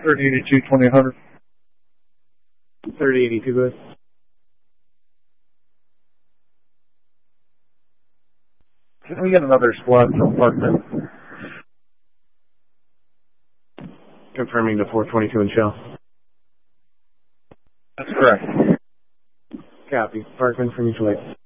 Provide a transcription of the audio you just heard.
3082, 2000. 3082, go ahead. Can we get another squad from Parkman? Confirming the 422 in shell. That's correct. Copy. Parkman for mutual aid.